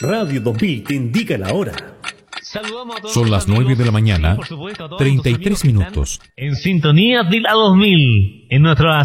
Radio 2000 te indica la hora. Son las 9 de la mañana, 33 minutos. En sintonía de la 2000, en nuestra